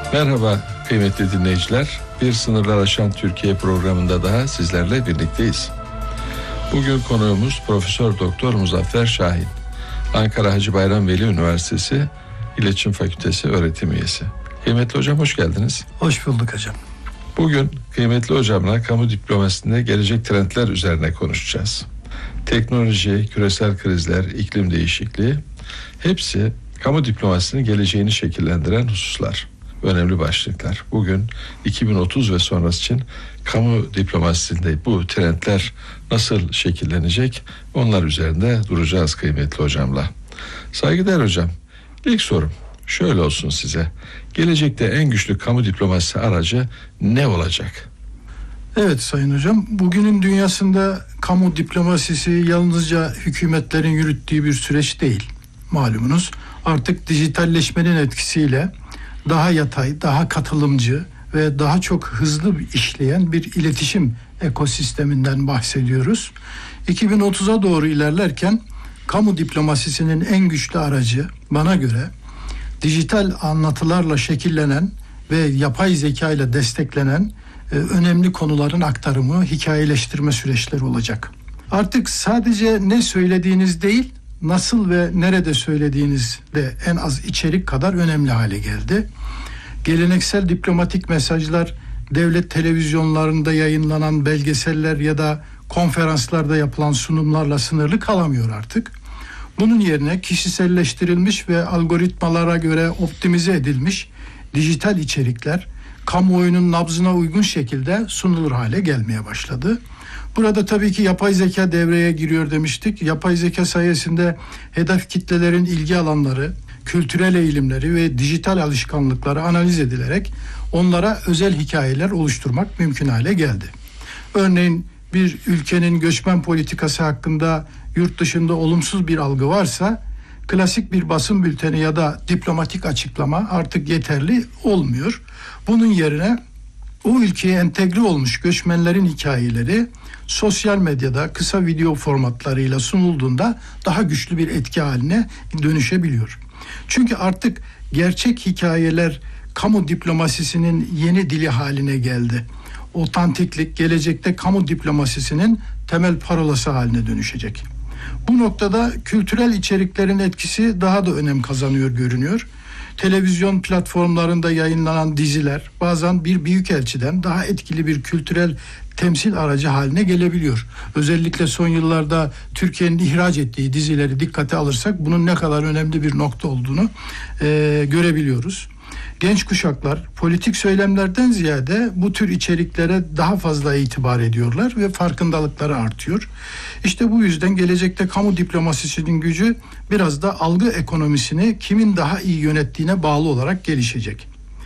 Merhaba kıymetli dinleyiciler. Bir Sınırlar Aşan Türkiye programında daha sizlerle birlikteyiz. Bugün konuğumuz Profesör Doktor Muzaffer Şahin. Ankara Hacı Bayram Veli Üniversitesi İletişim Fakültesi öğretim üyesi. Kıymetli hocam hoş geldiniz. Hoş bulduk hocam. Bugün kıymetli hocamla kamu diplomasisinde gelecek trendler üzerine konuşacağız. Teknoloji, küresel krizler, iklim değişikliği hepsi kamu diplomasisinin geleceğini şekillendiren hususlar. Önemli başlıklar. Bugün 2030 ve sonrası için kamu diplomasisinde bu trendler nasıl şekillenecek? Onlar üzerinde duracağız kıymetli hocamla. Saygıdeğer hocam, ilk sorum şöyle olsun size. Gelecekte en güçlü kamu diplomasisi aracı ne olacak? Evet sayın hocam, bugünün dünyasında kamu diplomasisi yalnızca hükümetlerin yürüttüğü bir süreç değil. Malumunuz artık dijitalleşmenin etkisiyle daha yatay, daha katılımcı ve daha çok hızlı işleyen bir iletişim ekosisteminden bahsediyoruz. 2030'a doğru ilerlerken kamu diplomasisinin en güçlü aracı bana göre dijital anlatılarla şekillenen ve yapay zeka ile desteklenen önemli konuların aktarımı, hikayeleştirme süreçleri olacak. Artık sadece ne söylediğiniz değil, nasıl ve nerede söylediğiniz de en az içerik kadar önemli hale geldi. Geleneksel diplomatik mesajlar devlet televizyonlarında yayınlanan belgeseller ya da konferanslarda yapılan sunumlarla sınırlı kalamıyor artık. Bunun yerine kişiselleştirilmiş ve algoritmalara göre optimize edilmiş dijital içerikler kamuoyunun nabzına uygun şekilde sunulur hale gelmeye başladı. Burada tabii ki yapay zeka devreye giriyor demiştik. Yapay zeka sayesinde hedef kitlelerin ilgi alanları, kültürel eğilimleri ve dijital alışkanlıkları analiz edilerek onlara özel hikayeler oluşturmak mümkün hale geldi. Örneğin bir ülkenin göçmen politikası hakkında yurt dışında olumsuz bir algı varsa klasik bir basın bülteni ya da diplomatik açıklama artık yeterli olmuyor. Bunun yerine o ülkeye entegre olmuş göçmenlerin hikayeleri sosyal medyada kısa video formatlarıyla sunulduğunda daha güçlü bir etki haline dönüşebiliyor. Çünkü artık gerçek hikayeler kamu diplomasisinin yeni dili haline geldi. Otantiklik gelecekte kamu diplomasisinin temel parolası haline dönüşecek. Bu noktada kültürel içeriklerin etkisi daha da önem kazanıyor görünüyor. Televizyon platformlarında yayınlanan diziler bazen bir büyükelçiden daha etkili bir kültürel temsil aracı haline gelebiliyor. Özellikle son yıllarda Türkiye'nin ihraç ettiği dizileri dikkate alırsak bunun ne kadar önemli bir nokta olduğunu görebiliyoruz. Genç kuşaklar politik söylemlerden ziyade bu tür içeriklere daha fazla itibar ediyorlar ve farkındalıkları artıyor. İşte bu yüzden gelecekte kamu diplomasisinin gücü biraz da algı ekonomisini kimin daha iyi yönettiğine bağlı olarak gelişecek.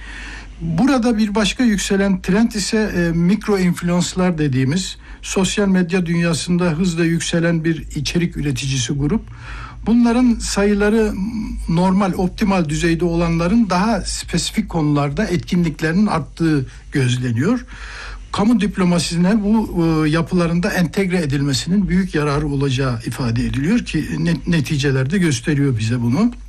Burada bir başka yükselen trend ise mikro influencerlar dediğimiz sosyal medya dünyasında hızla yükselen bir içerik üreticisi grup. Bunların sayıları normal, optimal düzeyde olanların daha spesifik konularda etkinliklerinin arttığı gözleniyor. Kamu diplomasisine bu yapılarında entegre edilmesinin büyük yararı olacağı ifade ediliyor ki neticeler de gösteriyor bize bunu.